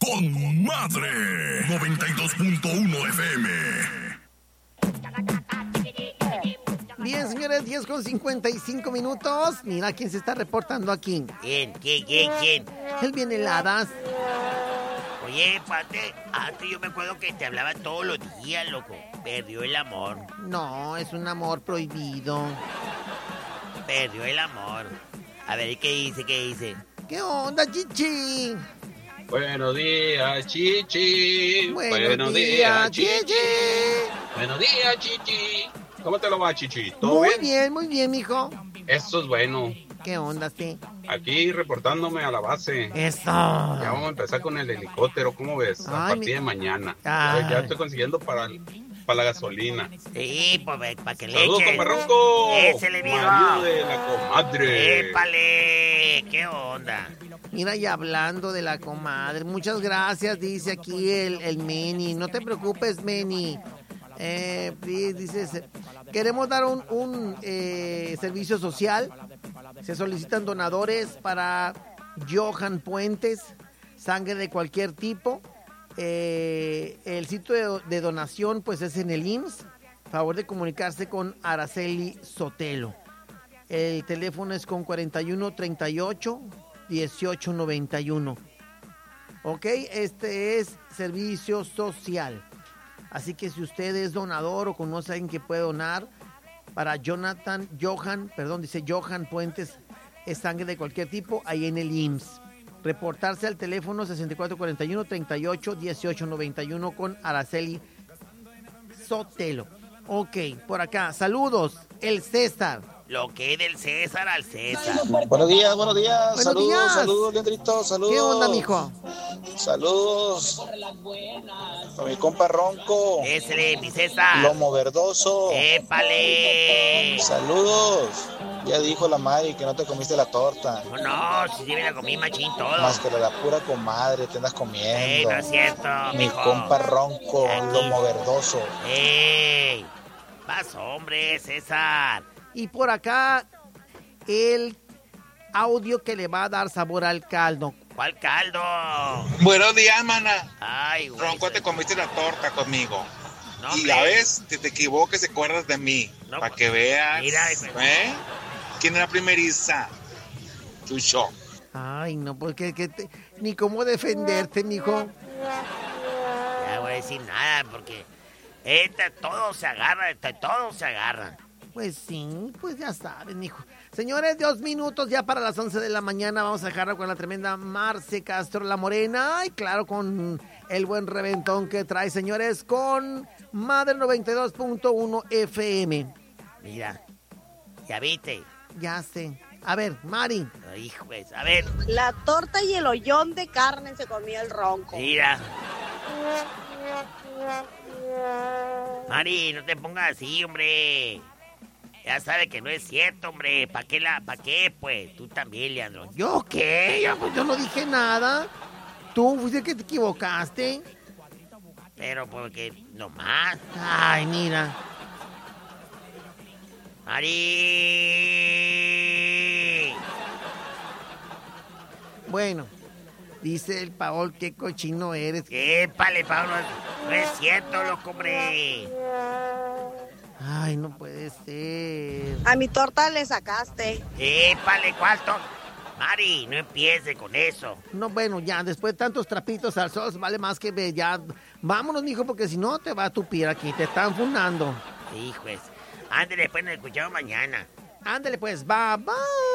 con Madre 92.1 FM. Bien, señores, 10:55. Mira quién se está reportando aquí. ¿Quién? ¿Quién? Él viene heladas. Oye, Pate, antes yo me acuerdo que te hablaba todos los días, loco. Perdió el amor. No, es un amor prohibido. Perdió el amor. A ver, ¿qué dice? ¿Qué onda, Chichi? Buenos días, Chichi. Buenos días, Chichi. Buenos días, Chichi. ¿Cómo te lo va, Chichi? ¿Todo bien? Muy bien, mijo. Eso es bueno. ¿Qué onda, sí? Aquí reportándome a la base. Eso. Ya vamos a empezar con el helicóptero, ¿cómo ves? A partir de mañana. Ya estoy consiguiendo para la gasolina. Sí, pues para que le echen. ¡Saludos, comparronco! ¡Ese le vio! Marido de la comadre. ¡Épale! ¿Qué onda? Mira, y hablando de la comadre, muchas gracias, dice aquí el Meni. No te preocupes, Meni. Dice, queremos dar un servicio social. Se solicitan donadores para Johan Puentes, sangre de cualquier tipo. El sitio de donación pues es en el IMSS. Favor de comunicarse con Araceli Sotelo. El teléfono es con 4138-1891. Ok, este es servicio social. Así que si usted es donador o conoce a alguien que puede donar para Johan Puentes, es sangre de cualquier tipo, ahí en el IMSS. Reportarse al teléfono 6441-38-1891 con Araceli Sotelo. Ok, por acá, saludos, el César. Lo que es del César al César. Buenos días. Saludos, Leandrito, saludos. ¿Qué onda, mijo? Saludos a mi compa Ronco. Ese, mi César. Lomo verdoso. ¡Épale! Saludos. Ya dijo la madre que no te comiste la torta. No, si me la comí machín todo. Más que la pura comadre te andas comiendo. No es cierto, mi mijo. compa Ronco, lomo verdoso. ¡Ey! Vas, hombre, César. Y por acá, el audio que le va a dar sabor al caldo. ¿Cuál caldo? Buenos días, mana. Ay, güey. Ronco, te comiste la torta conmigo. No, y a veces te equivoques, te acuerdas de mí. No, para que veas. Mira, ¿Quién es la primeriza? Chucho. Ay, no, porque ni cómo defenderte, mijo. Ya voy a decir nada, porque todo se agarra. Pues sí, pues ya saben, mijo. Señores, 2 minutos ya para las 11 de la mañana. Vamos a dejarla con la tremenda Marce Castro, la morena. Y claro, con el buen reventón que trae, señores, con Madre 92.1 FM. Mira, ya viste. Ya sé. A ver, Mari. Hijo, pues, a ver. La torta y el hoyón de carne se comía el Ronco. Mira. Mari, no te pongas así, hombre. Ya sabe que no es cierto, hombre. ¿Para qué, pues? Tú también, Leandro. ¿Yo qué? Yo no dije nada. Tú fuiste el que te equivocaste. Pero porque nomás. Ay, mira. Mari. Bueno, dice el Paol, qué cochino eres. Épale, Pablo. No es cierto, loco, hombre. Ay, no puede ser. A mi torta le sacaste. Épale, ¿cuál torta? Mari, no empiece con eso. No, bueno, ya, después de tantos trapitos al sol, vale más que ve, ya. Vámonos, mijo, porque si no te va a tupir aquí, te están fundando. Hijos, ándale, pues, nos escuchamos mañana. Ándale, pues, bye, bye.